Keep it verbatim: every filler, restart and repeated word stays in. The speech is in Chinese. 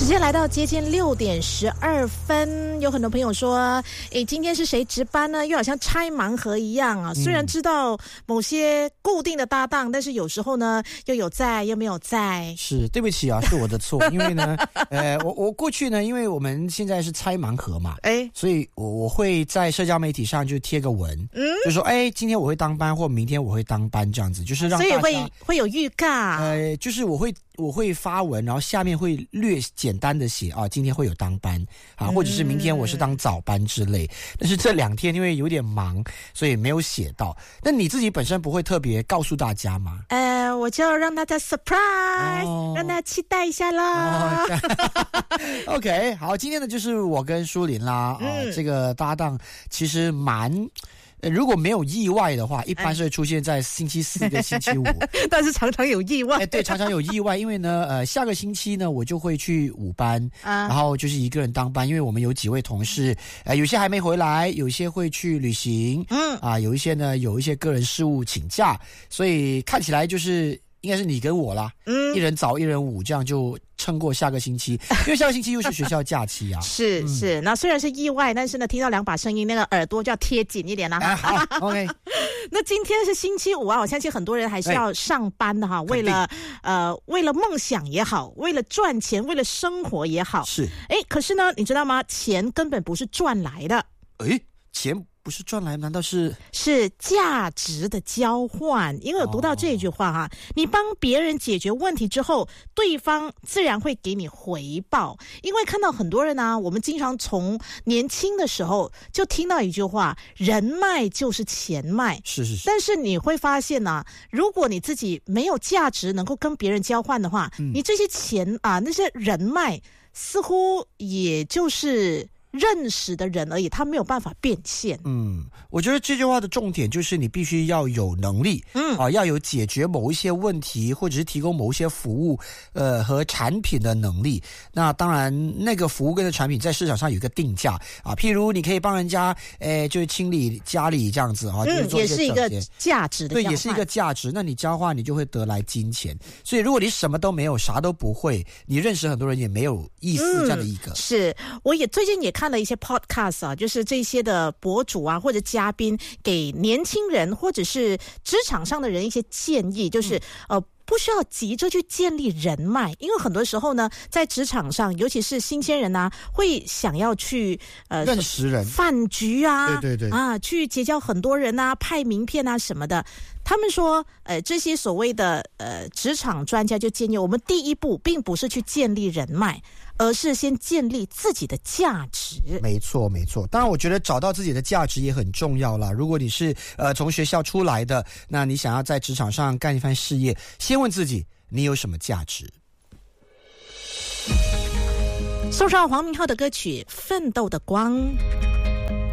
时间来到接近六点十二分，有很多朋友说，诶，今天是谁值班呢？又好像拆盲盒一样啊。虽然知道某些固定的搭档，但是有时候呢，又有在，又没有在。 是，对不起啊，是我的错。因为呢，呃，我我过去呢，因为我们现在是拆盲盒嘛，哎，所以我我会在社交媒体上就贴个文，嗯，就说，哎，今天我会当班，或明天我会当班，这样子，就是让大家， 所以会会有预告。 呃，就是我会。我会发文，然后下面会略简单的写啊，今天会有当班啊，或者是明天我是当早班之类。但是这两天因为有点忙，所以没有写到。那你自己本身不会特别告诉大家吗？ 呃，我就让大家 surprise，、哦、让大家期待一下啦。 哦、OK， 好，今天呢就是我跟舒琳啦，嗯、啊，这个搭档其实蛮。如果没有意外的话，一般是会出现在星期四跟星期五， 但是常常有意外。 哎，对，常常有意外，因为呢，呃，下个星期呢，我就会去午班，啊、然后就是一个人当班，因为我们有几位同事，呃，有些还没回来，有些会去旅行，嗯，啊，有一些呢，有一些个人事务请假，所以看起来就是应该是你跟我啦，嗯，一人早一人午，这样就撑过下个星期，因为下个星期又是学校假期啊。 是、嗯、是，那虽然是意外，但是呢，听到两把声音，那个耳朵就要贴紧一点啦。 啊、好 ，OK。 那今天是星期五啊，我相信很多人还是要上班的哈，为了呃，为了梦想也好，为了赚钱，为了生活也好。 是， 哎，可是呢，你知道吗？钱根本不是赚来的。 哎，钱。不是赚来，难道是是价值的交换？因为我读到这句话哈、啊，哦、你帮别人解决问题之后，对方自然会给你回报。因为看到很多人啊，我们经常从年轻的时候就听到一句话：人脉就是钱脉。 是是是。 但是你会发现啊，如果你自己没有价值能够跟别人交换的话，嗯、你这些钱啊，那些人脉似乎也就是认识的人而已，他没有办法变现。 嗯，我觉得这句话的重点就是你必须要有能力，嗯啊，要有解决某一些问题或者是提供某一些服务，呃和产品的能力。那当然，那个服务跟产品在市场上有一个定价啊，譬如你可以帮人家，诶，就是清理家里这样子啊， 嗯， 就是做也是一个价值的交换， 对，也是一个价值。那你交换，你就会得来金钱。所以，如果你什么都没有，啥都不会，你认识很多人也没有意思，嗯、这样的一个。 是，我也最近也看。看了一些 podcast 啊，就是这些的博主啊或者嘉宾给年轻人或者是职场上的人一些建议，就是、嗯、呃不需要急着去建立人脉，因为很多时候呢，在职场上，尤其是新鲜人啊，会想要去呃认识人、 饭局啊， 对对对啊，去结交很多人啊，派名片啊什么的。他们说，呃，这些所谓的呃职场专家就建议我们第一步，并不是去建立人脉，而是先建立自己的价值。 没错，没错。当然，我觉得找到自己的价值也很重要啦。如果你是呃从学校出来的，那你想要在职场上干一番事业，先问自己你有什么价值。 送上黄明昊的歌曲《奋斗的光》。